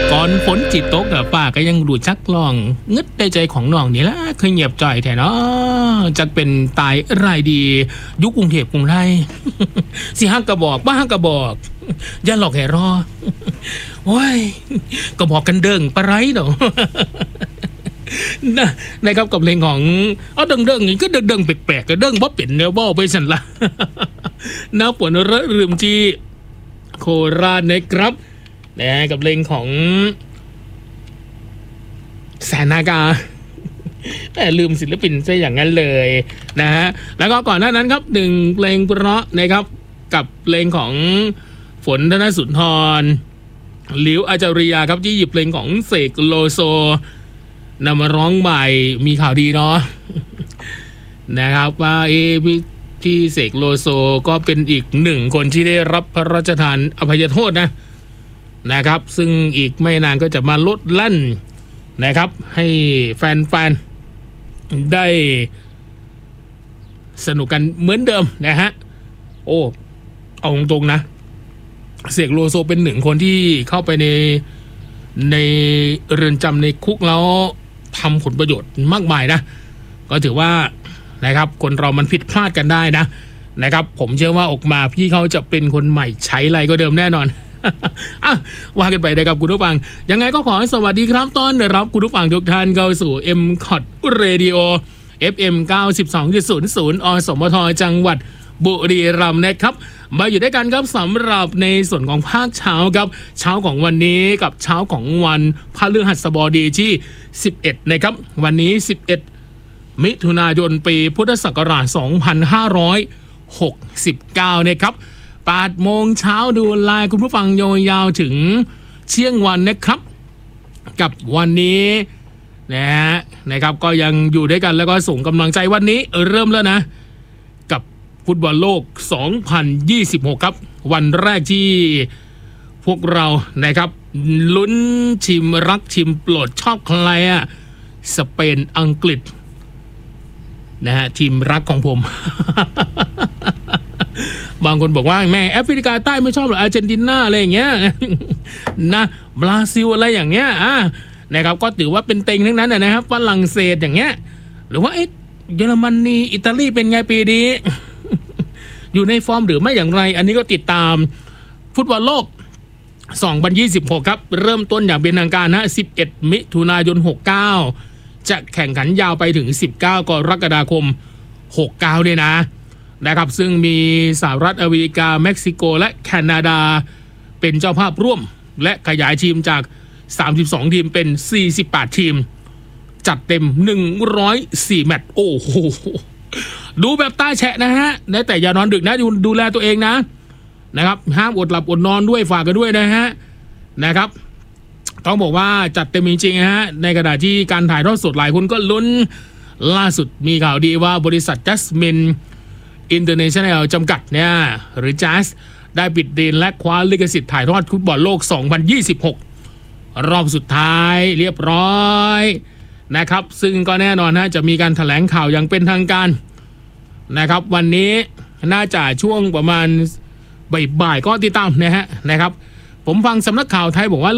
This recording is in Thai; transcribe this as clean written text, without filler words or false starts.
ก่อนฝนจิตตกอะป้าก็ยังรู้จักลองงึดในใจของน้องนี่ละเคยเงียบจ่อยแท้เนาะจักเป็นตายรายดียุคกรุงเทพกรุงไทย สิฮักกระบอกบ้าฮักกระบอกอย่าหลอกให้รอโอ้ยก็บอกกันเด้งปะไรเนาะ นะครับกับเพลงของเอาเด้งนี่ก็เด้งแปลกๆก็เด้งบ่เป็นแนวบ่ไปสั่นละน้าฝนระลืมที่โคราชนะครับนะกับเพลงของแสนนากาแต่ลืมศิลปินซะอย่างนั้นเลยนะฮะแล้วก็ก่อนหน้านั้นครับหนึ่งเพลงเพราะนะครับกับเพลงของฝนธนสุนทรหลิวอาจาริยาครับที่หยิบเพลงของเสกโลโซนำมาร้องใหม่มีข่าวดีเนาะนะครับว่าที่เสกโลโซก็เป็นอีกหนึ่งคนที่ได้รับพระราชทานอภัยโทษนะครับซึ่งอีกไม่นานก็จะมาลดลั่นนะครับให้แฟนๆได้สนุกกันเหมือนเดิมนะฮะโอ้เอาตรงๆนะเสกโลโซเป็นหนึ่งคนที่เข้าไปในเรือนจำในคุกแล้วทำผลประโยชน์มากมายนะก็ถือว่านะครับคนเรามันผิดพลาดกันได้นะครับผมเชื่อว่าออกมาพี่เขาจะเป็นคนใหม่ใช้อะไรก็เดิมแน่นอน ว่ากันไปนะครับคุณผู้ฟังยังไงก็ขอสวัสดีครับต้อนรับคุณผู้ฟังทุกท่านเข้าสู่ M-COT Radio FM 92.00 อสมทจังหวัดบุรีรัมย์นะครับมาอยู่ด้วยกันครับสำหรับในส่วนของภาคเช้าครับเช้าของวันนี้กับเช้าของวันพฤหัสบดีที่11นะครับวันนี้11มิถุนายนปีพุทธศักราช2569นะครับ8 โมงเช้าดูไลน์คุณผู้ฟังยาวๆถึงเที่ยงวันนะครับกับวันนี้นะครับก็ยังอยู่ด้วยกันแล้วก็ส่งกำลังใจวันนี้เริ่มแล้วนะกับฟุตบอลโลก2026ครับวันแรกที่พวกเรานะครับลุ้นทีมรักทีมโปรดชอบใครอะสเปนอังกฤษนะฮะทีมรักของผม บางคนบอกว่าแม่แอฟริกาใต้ไม่ชอบหรออาร์เจนตินาอะไรอย่างเงี้ย นะบราซิลอะไรอย่างเงี้ยนะครับก็ถือว่าเป็นเต็งทั้งนั้นนะครับฝรั่งเศสอย่างเงี้ยหรือว่าเยอรมนีอิตาลีเป็นไงปีนี้ อยู่ในฟอร์มหรือไม่อย่างไรอันนี้ก็ติดตามฟุตบอลโลก2026ครับเริ่มต้นอย่างเป็นทางการนะ11 มิถุนายน 69จะแข่งขันยาวไปถึง19 กรกฎาคม 69เลยนะครับซึ่งมีสหรัฐอเมริกาเม็กซิโกและแคนาดาเป็นเจ้าภาพร่วมและขยายทีมจาก32ทีมเป็น48ทีมจัดเต็ม104แมตช์โอ้โหดูแบบตาแฉะนะฮะแต่อย่านอนดึกนะดูแลตัวเองนะครับห้ามอดหลับอดนอนด้วยฝากกันด้วยนะครับต้องบอกว่าจัดเต็มจริงๆฮะในขณะที่การถ่ายทอดสดหลายคนก็ลุ้นล่าสุดมีข่าวดีว่าบริษัท Jasmine International จำกัดเนี่ยหรือ JAS ได้ปิดดีลและคว้าลิขสิทธิ์ถ่ายทอดฟุตบอลโลก2026รอบสุดท้ายเรียบร้อยนะครับซึ่งก็แน่นอนจะมีการแถลงข่าวอย่างเป็นทางการนะครับวันนี้น่าจะช่วงประมาณบ่ายๆก็ติดตามนะครับผมฟังสำนักข่าวไทยบอกว่า